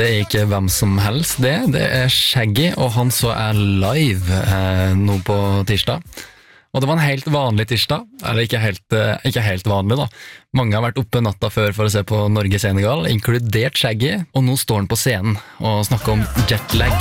Det er ikke hvem som helst det er Shaggy, og han så er live nå på tirsdag. Og det var en helt vanlig tirsdag, eller ikke helt vanlig da. Mange har vært oppe natta før for å se på Norge-Senegal, inkludert Shaggy, og nå står han på scenen og snakker om jetlag.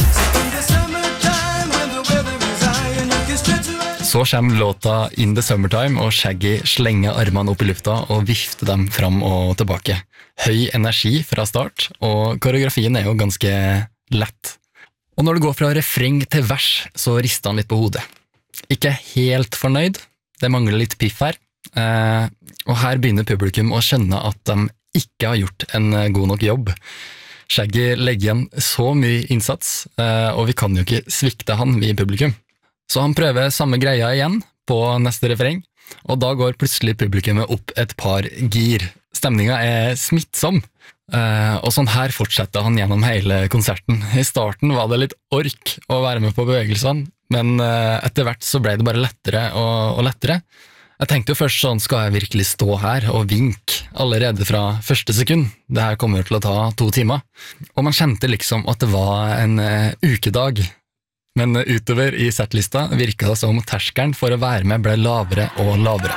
Så kommer låta In the Summertime, og Shaggy slenger armene opp i lufta og vifter dem fram og tilbake. Høy energi fra start, og koreografien er jo ganske lett. Og når det går fra refreng til vers, så rister han litt på hodet. Ikke helt fornøyd, det mangler litt piff her, og her begynner publikum å skjønne at de ikke har gjort en god nok jobb. Shaggy legger igjen så mye innsats, og vi kan jo ikke svikte han, vi i publikum. Så han prøver samme greia igjen på neste refreng, og da går plutselig publikummet opp et par gir. Stemningen er smittsom, og sånn her fortsetter han gjennom hele konserten. I starten var det litt ork å være med på bevegelsene, men etter hvert så ble det bare lettere og lettere. Jeg tenkte jo først sånn, skal jeg virkelig stå her og vinke allerede fra første sekund? Det her kommer til å ta 2 timer. Og man kjente liksom at det var en ukedag. Men utover i settlista virket det som terskelen for å være med ble lavere og lavere.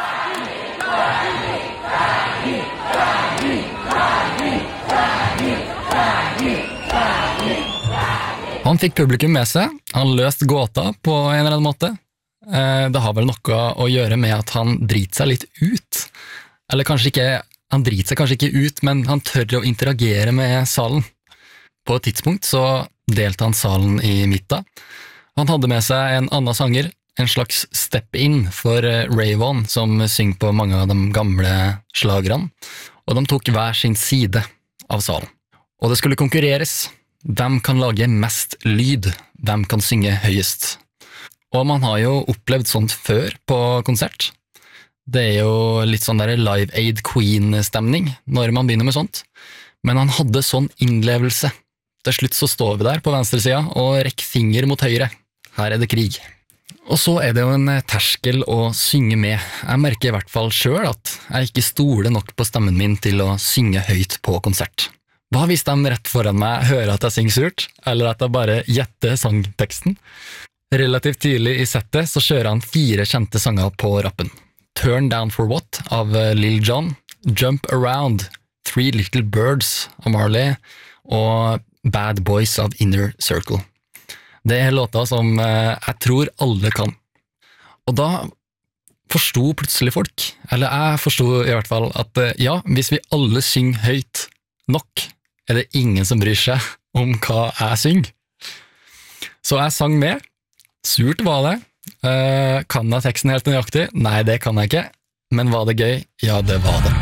Han fikk publikum med seg, han løste gåta på en eller annen måte. Det har vel noe å gjøre med at han driter seg litt ut. Eller kanskje ikke, han driter seg kanskje ikke ut, men han tør å interagere med salen. På et tidspunkt så delte han salen i midten. Han hadde med seg en annen sanger, en slags step-in for Ray-Von, som synger på mange av de gamle slagerne, og de tok hver sin side av salen. Og det skulle konkurreres. Hvem kan lage mest lyd? Hvem kan synge høyest? Og man har jo opplevd sånt før på konsert. Det er jo litt sånn der Live Aid Queen-stemning når man begynner med sånt. Men han hadde sånn innlevelse. Til slutt så står vi der på venstre sida og rekker finger mot høyre. Her er det krig. Og så er det jo en terskel å synge med. Jeg merker i hvert fall selv at jeg ikke stoler nok på stemmen min til å synge høyt på konsert. Hva hvis de rett foran meg hører at jeg synger surt, eller at jeg bare gjetter sangteksten? Relativt tidlig i settet så kjører han 4 kjente sanger på rappen. Turn Down For What av Lil Jon, Jump Around, 3 Little Birds av Marley, og Bad Boys av Inner Circle. Det er låter som jeg tror alle kan. Og da forstod plutselig folk, eller jeg forstod i hvert fall, at ja, hvis vi alle synger høyt nok, er det ingen som bryr seg om hva jeg synger. Så jeg sang med. Surt var det. Kan jeg teksten helt nøyaktig? Nei, det kan jeg ikke. Men var det gøy? Ja, det var det.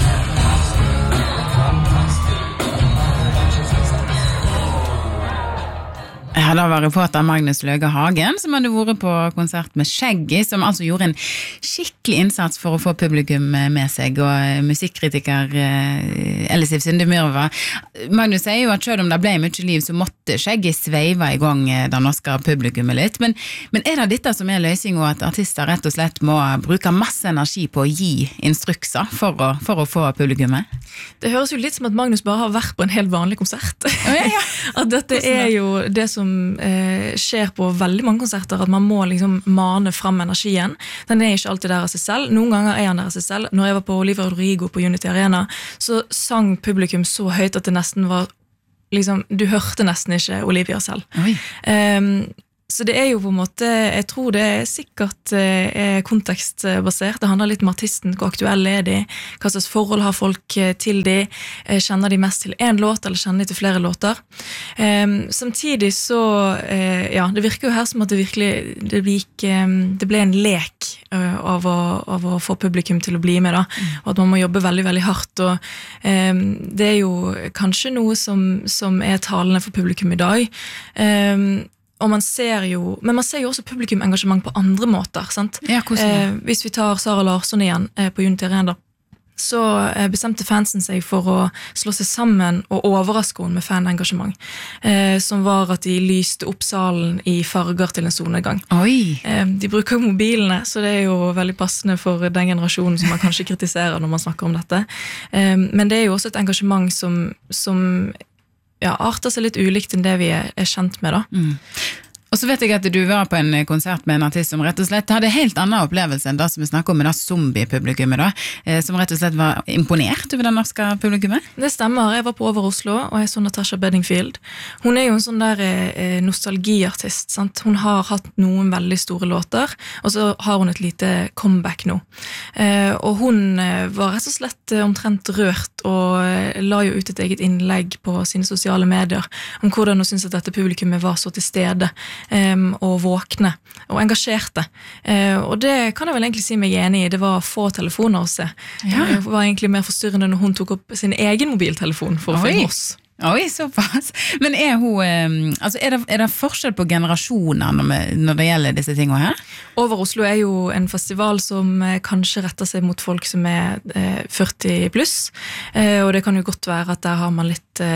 Ja, da var reporter Magnus Løge Hagen, som hadde vært på konsert med Shaggy, som altså gjorde en skikkelig innsats for å få publikum med seg, og musikkritiker Elisif Sindemyrva. Magnus sier jo at selv om det ble mye liv, så måtte Shaggy sveive i gang det norske publikummet litt. Men er det dette som er løsningen, at artister rett og slett må bruke masse energi på å gi instrukser for å få publikummet? Det høres jo litt som at Magnus bare har vært på en helt vanlig konsert. Ja. At dette er jo det som skjer på veldig mange konserter, at man må liksom mane fram energien. Den er ikke alltid der av seg selv. Noen ganger er han der av seg selv. Når jeg var på Olivia Rodrigo på Unity Arena, så sang publikum så høyt at det nesten var liksom, du hørte nesten ikke Olivia selv. Så det er jo på en måte, jeg tror det er sikkert kontekstbasert. Det handler litt om artisten, hvor aktuell er de, hva slags forhold har folk til de, kjenner de mest til en låt, eller kjenner de til flere låter. Samtidig så, ja, det virker jo her som at det ble en lek av å få publikum til å bli med, da, og at man må jobbe veldig, veldig hardt, og det er jo kanskje noe som er talende for publikum i dag, og men man ser jo også publikumengasjement på andre måter, sant? Ja, hvis vi tar Sara Larsson igjen på Unity Arena, så bestemte fansen seg for å slå seg sammen og overraske henne med fanengasjement, som var at de lyste opp salen i farger til en solnedgang. De bruker mobilene, så det er jo veldig passende for den generasjonen som man kanskje kritiserer når man snakker om dette. Men det er jo også et engasjement som arter seg litt ulikt enn det vi er kjent med da. Og så vet jeg at du var på en konsert med en artist som rett og slett hadde helt annen opplevelse enn det som vi snakker om med det zombie-publikummet da, som rett og slett var imponert over det norske publikummet. Det stemmer, jeg var på Over Oslo, og jeg så Natasha Bedingfield. Hun er jo en sånn der nostalgiartist, sant? Hun har hatt noen veldig store låter, og så har hun et lite comeback nå. Og hun var rett og slett omtrent rørt, og la jo ut et eget innlegg på sine sosiale medier om hvordan hun synes at dette publikummet var så til stede, og våkne og engasjerte, og det kan jeg vel egentlig si meg enig i. Det var få telefoner å se. Det var egentlig mer forstyrrende når hun tok opp sin egen mobiltelefon for å finne oss. Oi, såpass. Men er det forskjell på generasjoner når det gjelder disse tingene her? Over Oslo er jo en festival som kanskje retter seg mot folk som er 40 pluss, og det kan jo godt være at der har man litt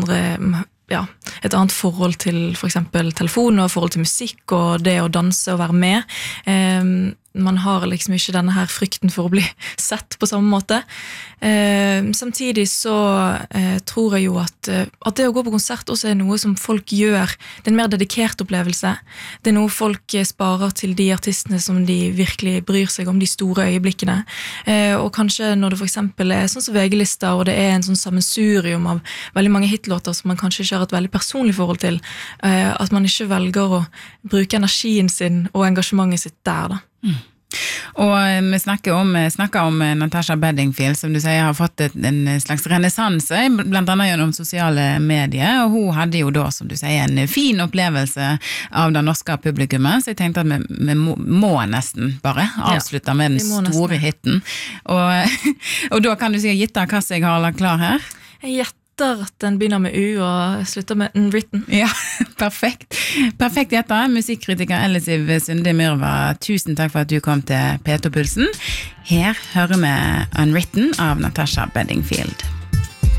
et annet forhold til for eksempel telefon og forhold til musikk og det å danse og være med. Man har liksom ikke denne her frykten for å bli sett på samme måte. Samtidig så tror jeg jo at det å gå på konsert også er noe som folk gjør. Det er en mer dedikert opplevelse. Det er noe folk sparer til de artistene som de virkelig bryr seg om, de store øyeblikkene. Og kanskje når det for eksempel er sånn som VG-lista, og det er en sånn sammensurium av veldig mange hitlåter som man kanskje ikke har et veldig personlig forhold til, at man ikke velger å bruke energien sin og engasjementet sitt der da. Og vi snakker om Natasha Bedingfield, som du sier har fått en slags renessanse, blant annet gjennom sosiale medier, og hun hadde jo da, som du sier, en fin opplevelse av det norske publikummet, så jeg tenkte at vi må nesten bare avslutte med den store hitten. Og da kan du sikkert gitte hva jeg har lagt klar her. Jeg gjetter at den begynner med U og slutter med Unwritten. Ja, perfekt. Perfekt gjetta. Musikkritiker Ellisiv Sunde Myrva, tusen takk for at du kom til P2-pulsen. Her hører vi Unwritten av Natasha Bedingfield.